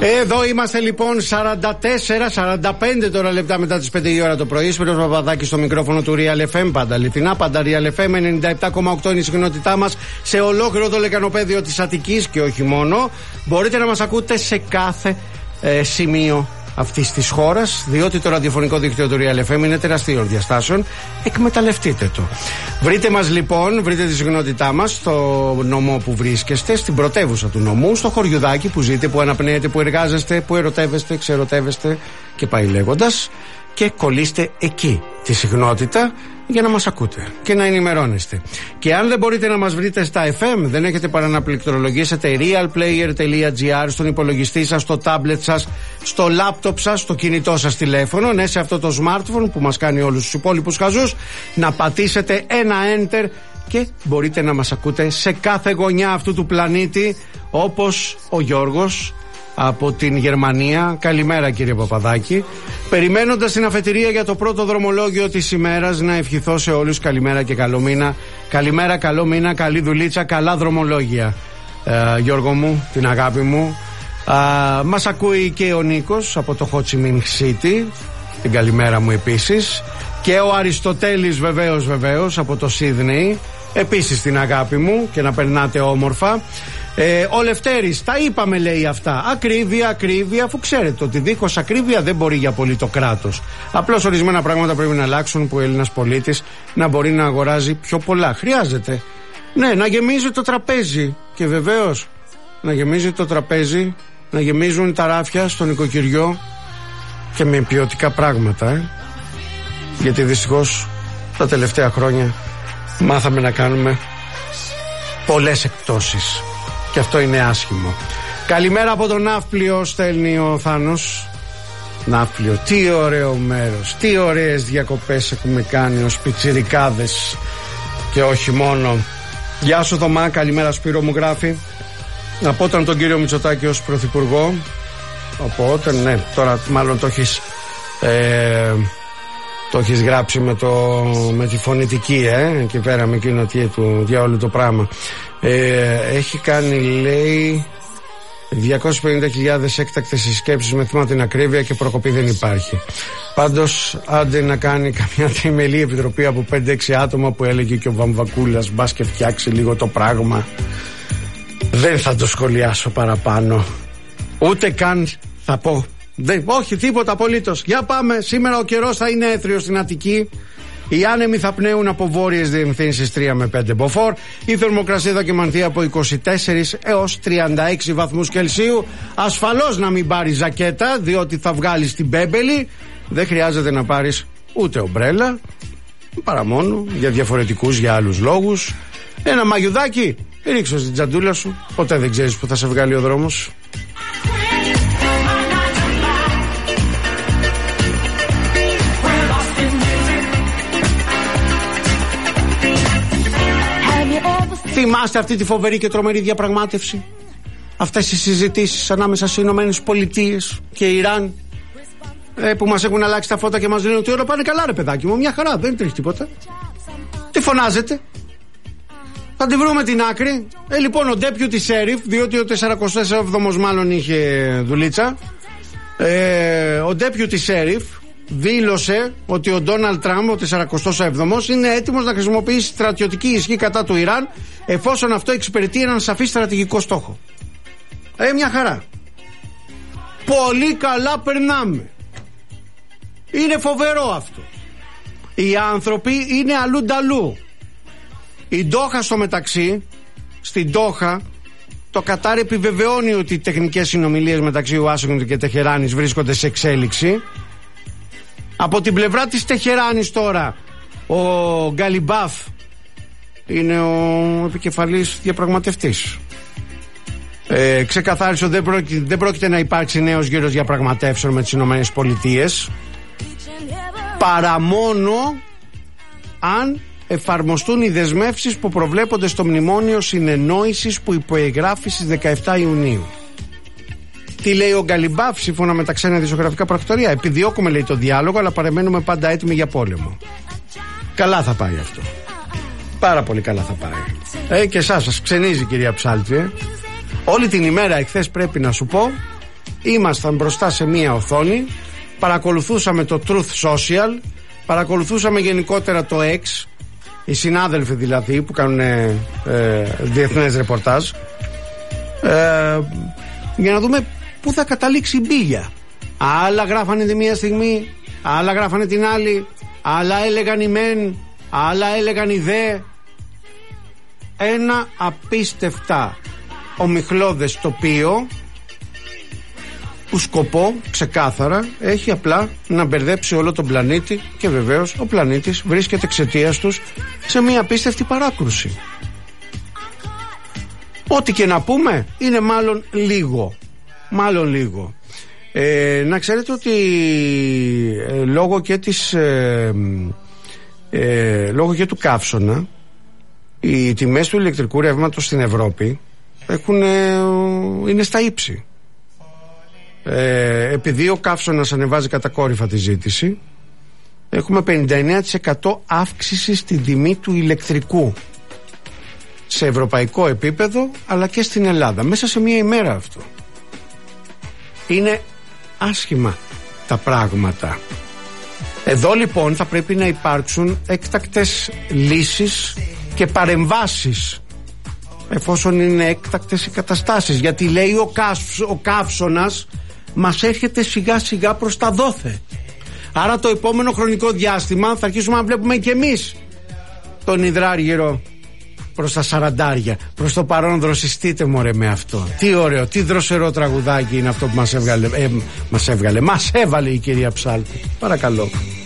Εδώ είμαστε λοιπόν 44-45 τώρα λεπτά μετά τις 5 η ώρα το πρωί. Σπύρος Παπαδάκης στο μικρόφωνο του Real FM. Πάντα αληθινά, πάντα Real FM. 97,8 είναι η συχνότητά μας σε ολόκληρο το λεκανοπέδιο της Αττικής και όχι μόνο. Μπορείτε να μας ακούτε σε κάθε σημείο αυτής της χώρας, διότι το ραδιοφωνικό δίκτυο του Real FM είναι τεραστίων διαστάσεων. Εκμεταλλευτείτε το. Βρείτε μας λοιπόν, βρείτε τη συχνότητά μας στο νομό που βρίσκεστε, στην πρωτεύουσα του νομού, στο χωριουδάκι που ζείτε, που αναπνέετε, που εργάζεστε, που ερωτεύεστε, ξερωτεύεστε και πάει λέγοντας, και κολλήστε εκεί τη συχνότητα για να μας ακούτε και να ενημερώνεστε. Και αν δεν μπορείτε να μας βρείτε στα FM, δεν έχετε παρά να πληκτρολογήσετε realplayer.gr στον υπολογιστή σας, στο tablet σας, στο laptop σας, στο κινητό σας τηλέφωνο, ναι, σε αυτό το smartphone που μας κάνει όλους τους υπόλοιπους χαζούς, να πατήσετε ένα enter και μπορείτε να μας ακούτε σε κάθε γωνιά αυτού του πλανήτη, όπως ο Γιώργος από την Γερμανία. Καλημέρα κύριε Παπαδάκη. Περιμένοντας την αφετηρία για το πρώτο δρομολόγιο της ημέρας, να ευχηθώ σε όλους καλημέρα και καλό μήνα. Καλημέρα, καλό μήνα, καλή δουλίτσα, καλά δρομολόγια. Γιώργο μου, την αγάπη μου. Μας ακούει και ο Νίκος από το Ho Chi Minh City. Την καλημέρα μου επίσης. Και ο Αριστοτέλης βεβαίως από το Σίδνεϊ. Επίσης την αγάπη μου και να περνάτε όμορφα. Ο Λευτέρης, τα είπαμε λέει αυτά. Ακρίβεια, αφού ξέρετε ότι δίχως ακρίβεια δεν μπορεί για πολύ το κράτος. Απλώς ορισμένα πράγματα πρέπει να αλλάξουν, που ο Έλληνας πολίτης να μπορεί να αγοράζει πιο πολλά. Χρειάζεται, ναι, να γεμίζει το τραπέζι. Και βεβαίως να γεμίζει το τραπέζι, να γεμίζουν τα ράφια στο νοικοκυριό και με ποιοτικά πράγματα. Γιατί δυστυχώς τα τελευταία χρόνια μάθαμε να κάνουμε πολλές εκπτώσεις. Και αυτό είναι άσχημο. Καλημέρα από το Ναύπλιο, στέλνει ο Θάνος. Ναύπλιο, τι ωραίο μέρος, τι ωραίες διακοπές έχουμε κάνει ως πιτσιρικάδες και όχι μόνο. Γεια σου Θωμά, καλημέρα Σπύρο μου γράφει. Από όταν τον κύριο Μητσοτάκη ως πρωθυπουργό. Οπότε ναι, τώρα μάλλον το έχεις γράψει με τη φωνητική εκεί πέρα, με εκείνο για όλο το πράγμα. Έχει κάνει λέει 250.000 έκτακτες συσκέψεις με θύμα την ακρίβεια και προκοπή δεν υπάρχει. Πάντως άντε να κάνει καμιά τριμελή επιτροπή από 5-6 άτομα που έλεγε και ο Βαμβακούλας, μπας και φτιάξει λίγο το πράγμα. Δεν θα το σχολιάσω παραπάνω, ούτε καν θα πω. Όχι τίποτα απολύτως. Για πάμε, σήμερα ο καιρός θα είναι έθριος στην Αττική. Οι άνεμοι θα πνέουν από βόρειες διευθύνσεις 3 με 5 μποφόρ. Η θερμοκρασία θα κυμανθεί από 24 έως 36 βαθμούς Κελσίου. Ασφαλώς να μην πάρεις ζακέτα, διότι θα βγάλεις την μπέμπελη. Δεν χρειάζεται να πάρεις ούτε ομπρέλα, παρά μόνο για διαφορετικούς, για άλλους λόγους. Ένα μαγιουδάκι, ρίξω στην τσαντούλα σου. Ποτέ δεν ξέρεις που θα σε βγάλει ο δρόμος. Θυμάστε αυτή τη φοβερή και τρομερή διαπραγμάτευση, αυτές οι συζητήσεις ανάμεσα στις Ηνωμένες Πολιτείες και Ιράν, που μας έχουν αλλάξει τα φώτα και μας λένε ότι όλα πάνε καλά ρε παιδάκι μου, μια χαρά, δεν τρέχει τίποτα. Τι φωνάζετε? Θα τη βρούμε την άκρη. Λοιπόν, ο Deputy Sheriff, διότι ο 47ος μάλλον είχε δουλίτσα, ο Deputy Sheriff δήλωσε ότι ο Ντόναλντ Τραμπ, ο 47ος, είναι έτοιμος να χρησιμοποιήσει στρατιωτική ισχύ κατά του Ιράν εφόσον αυτό εξυπηρετεί έναν σαφή στρατηγικό στόχο. Μια χαρά. Πολύ καλά περνάμε. Είναι φοβερό αυτό. Οι άνθρωποι είναι αλλού-νταλού. Η Ντόχα στο μεταξύ, στην Ντόχα, το Κατάρ επιβεβαιώνει ότι οι τεχνικές συνομιλίες μεταξύ Ουάσιγκτον και Τεχεράνης βρίσκονται σε εξέλιξη. Από την πλευρά της Τεχεράνης τώρα, ο Γκαλιμπάφ είναι ο επικεφαλής διαπραγματευτής. Ξεκαθάρισε ότι δεν πρόκειται να υπάρξει νέος γύρος διαπραγματεύσεων με τις Ηνωμένες Πολιτείες, παρά μόνο αν εφαρμοστούν οι δεσμεύσεις που προβλέπονται στο μνημόνιο συνεννόησης που υπογράφει στις 17 Ιουνίου. Τι λέει ο Γκαλιμπάφ, σύμφωνα με τα ξένα ειδησιογραφικά πρακτορία? Επιδιώκουμε, λέει, το διάλογο, αλλά παραμένουμε πάντα έτοιμοι για πόλεμο. Καλά θα πάει αυτό. Πάρα πολύ καλά θα πάει. Και εσάς σας ξενίζει, κυρία Ψάλτη. Όλη την ημέρα εχθές, πρέπει να σου πω, ήμασταν μπροστά σε μία οθόνη, παρακολουθούσαμε το Truth Social, παρακολουθούσαμε γενικότερα το X, οι συνάδελφοι δηλαδή που κάνουν διεθνές ρεπορτάζ, για να δούμε πού θα καταλήξει η μπίλια. Άλλα γράφανε τη μία στιγμή, άλλα γράφανε την άλλη, άλλα έλεγαν οι μεν, άλλα έλεγαν οι δε. Ένα απίστευτα ομιχλώδες τοπίο που σκοπό ξεκάθαρα έχει απλά να μπερδέψει όλο τον πλανήτη, και βεβαίως ο πλανήτης βρίσκεται εξαιτίας τους σε μια απίστευτη παράκρουση. Ό,τι και να πούμε είναι μάλλον λίγο. Να ξέρετε ότι λόγω και του καύσωνα οι τιμές του ηλεκτρικού ρεύματος στην Ευρώπη είναι στα ύψη. Επειδή ο καύσωνας ανεβάζει κατακόρυφα τη ζήτηση, έχουμε 59% αύξηση στην τιμή του ηλεκτρικού σε ευρωπαϊκό επίπεδο, αλλά και στην Ελλάδα, μέσα σε μία ημέρα. Αυτό είναι άσχημα τα πράγματα. Εδώ λοιπόν θα πρέπει να υπάρξουν έκτακτες λύσεις και παρεμβάσεις, εφόσον είναι έκτακτες οι καταστάσεις, γιατί λέει ο καύσωνας μας έρχεται σιγά σιγά προς τα δόθε. Άρα το επόμενο χρονικό διάστημα θα αρχίσουμε να βλέπουμε και εμείς τον υδράργυρο προς τα 40. Προς το παρόν δροσιστείτε μωρέ με αυτό. Τι ωραίο, τι δροσερό τραγουδάκι είναι αυτό που μας έβγαλε η κυρία Ψάλτη. Παρακαλώ.